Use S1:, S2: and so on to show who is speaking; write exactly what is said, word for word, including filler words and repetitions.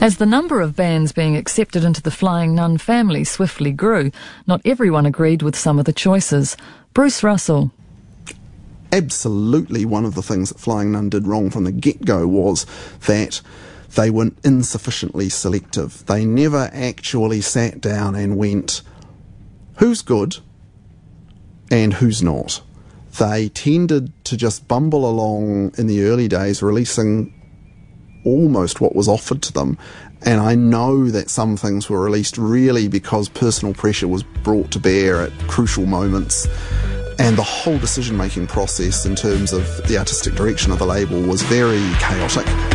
S1: As the number of bands being accepted into the Flying Nun family swiftly grew, not everyone agreed with some of the choices. Bruce Russell.
S2: Absolutely, one of the things that Flying Nun did wrong from the get-go was that they were insufficiently selective. They never actually sat down and went, who's good and who's not? They tended to just bumble along in the early days, releasing almost what was offered to them. And I know that some things were released really because personal pressure was brought to bear at crucial moments. And the whole decision-making process in terms of the artistic direction of the label was very chaotic.